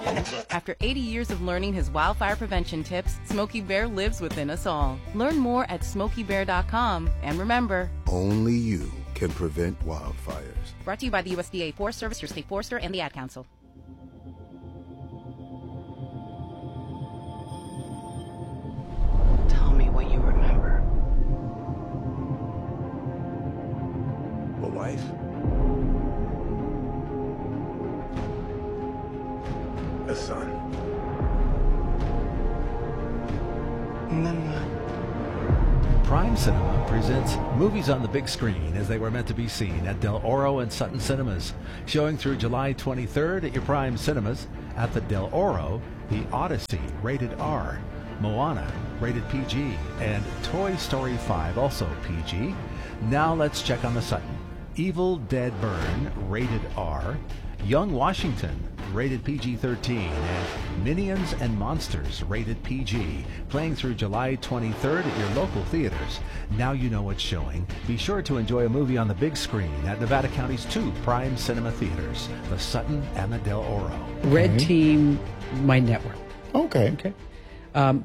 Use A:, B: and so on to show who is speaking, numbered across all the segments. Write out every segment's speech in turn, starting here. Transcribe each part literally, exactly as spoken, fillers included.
A: After eighty years of learning his wildfire prevention tips, Smokey Bear lives within us all. Learn more at smokey bear dot com. And remember,
B: only you can prevent wildfires.
A: Brought to you by the U S D A Forest Service, your state forester, and the Ad Council.
C: Tell me what you remember.
B: A wife? A son.
C: And then what?
D: Prime Cinema presents movies on the big screen as they were meant to be seen at Del Oro and Sutton Cinemas. Showing through July twenty-third at your Prime Cinemas. At the Del Oro, The Odyssey, rated R, Moana, rated P G, and Toy Story five, also P G. Now let's check on the Sutton. Evil Dead Burn, rated R, Young Washington, rated P G thirteen, and Minions and Monsters, rated P G, playing through July twenty-third at your local theaters. Now you know what's showing. Be sure to enjoy a movie on the big screen at Nevada County's two Prime Cinema theaters, the Sutton and the Del Oro.
E: Red Team, my network.
F: Okay.
E: Okay. Um,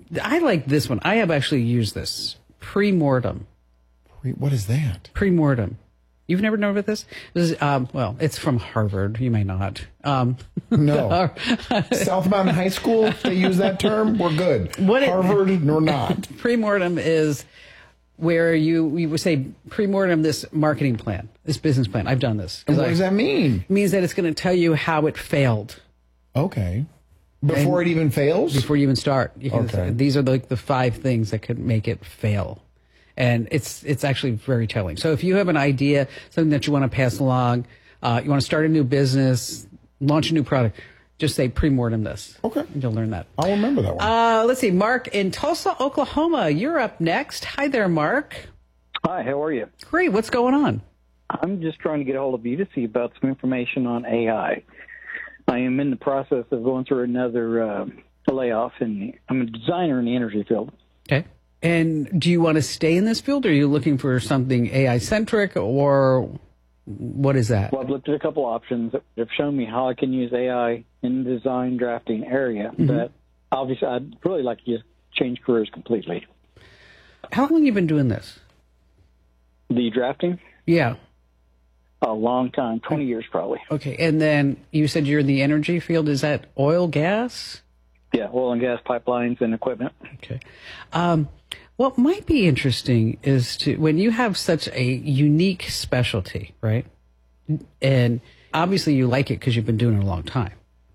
E: I like this one. I have actually used this. Premortem.
F: Pre- what is that?
E: Premortem. You've never known about this? This is, um, well, it's from Harvard. You may not. Um,
F: no. South Mountain High School, if they use that term, we're good. What Harvard, it, nor not.
E: Premortem is where you, you would say, premortem this marketing plan, this business plan. I've done this.
F: And what
E: I,
F: does that mean?
E: It means that it's going to tell you how it failed.
F: Okay. Before and it even fails?
E: Before you even start. You can
F: okay.
E: say, these are like the, the five things that could make it fail. And it's it's actually very telling. So if you have an idea, something that you want to pass along, uh, you want to start a new business, launch a new product, just say premortem this.
F: Okay.
E: And you'll learn that.
F: I'll remember that one.
E: Uh, let's see. Mark in Tulsa, Oklahoma. You're up next. Hi there, Mark.
G: Hi, how are you?
E: Great. What's going on?
G: I'm just trying to get a hold of you to see about some information on A I. I am in the process of going through another uh, layoff, and I'm a designer in the energy field.
E: Okay. And do you want to stay in this field, or are you looking for something A I-centric, or what is that?
G: Well, I've looked at a couple options that have shown me how I can use A I in the design drafting area, mm-hmm. but obviously I'd really like to just change careers completely.
E: How long have you been doing this?
G: The drafting?
E: Yeah.
G: A long time, twenty years probably.
E: Okay, and then you said you're in the energy field. Is that oil, gas?
G: Yeah, oil and gas pipelines and equipment.
E: Okay. Um, what might be interesting is to, when you have such a unique specialty, right? And obviously you like it because you've been doing it a long time,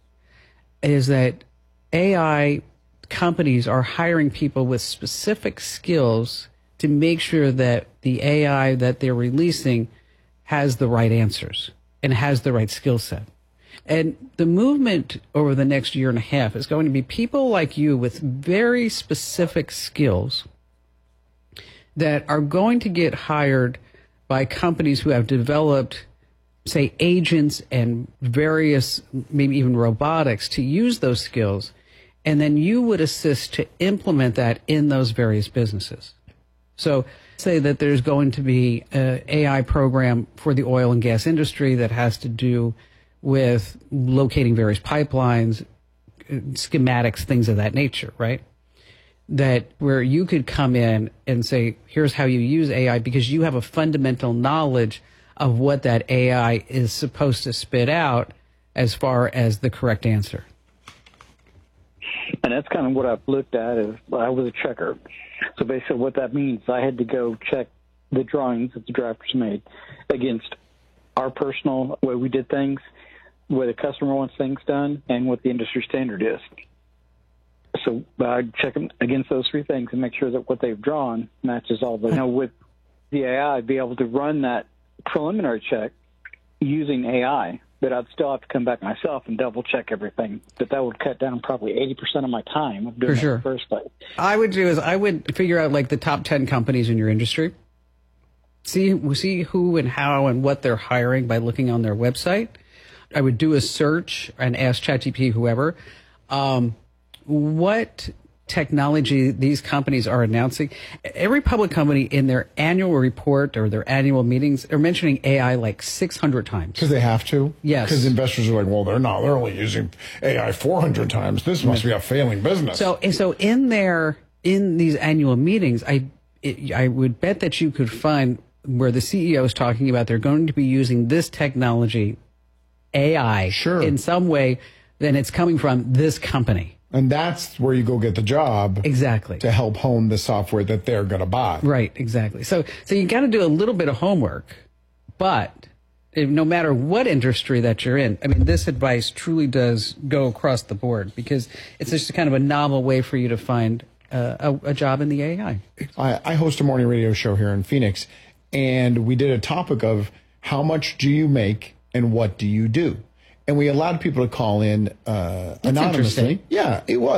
E: is that A I companies are hiring people with specific skills to make sure that the A I that they're releasing has the right answers and has the right skill set. And the movement over the next year and a half is going to be people like you with very specific skills that are going to get hired by companies who have developed, say, agents and various, maybe even robotics to use those skills. And then you would assist to implement that in those various businesses. So say that there's going to be an A I program for the oil and gas industry that has to do with locating various pipelines, schematics, things of that nature, right? That where you could come in and say, here's how you use A I, because you have a fundamental knowledge of what that A I is supposed to spit out as far as the correct answer.
G: And that's kind of what I've looked at. Is I was a checker. So basically what that means, I had to go check the drawings that the drafters made against our personal way we did things, where the customer wants things done, and what the industry standard is. So I check them against those three things and make sure that what they've drawn matches all the. You know, with the A I, I'd be able to run that preliminary check using A I, but I'd still have to come back myself and double check everything. But that would cut down probably eighty percent of my time of doing
E: For sure.
G: it in the first place.
E: I would do is I would figure out like the top ten companies in your industry. See, see who and how and what they're hiring by looking on their website. I would do a search and ask ChatGPT, whoever, um, what technology these companies are announcing. Every public company in their annual report or their annual meetings are mentioning A I like six hundred times.
F: Because they have to?
E: Yes.
F: Because investors are like, well, they're not. They're only using A I four hundred times. This must be a failing business.
E: So, so in their, in these annual meetings, I, it, I would bet that you could find where the C E O is talking about they're going to be using this technology, A I,
F: sure.
E: in some way, then it's coming from this company.
F: And that's where you go get the job.
E: Exactly.
F: To help hone the software that they're going to buy.
E: Right, exactly. So so you got to do a little bit of homework, but if, no matter what industry that you're in, I mean, this advice truly does go across the board because it's just kind of a novel way for you to find uh, a, a job in the A I.
F: I, I host a morning radio show here in Phoenix, and we did a topic of how much do you make and what do you do? And we allowed people to call in uh, anonymously. Yeah, it was.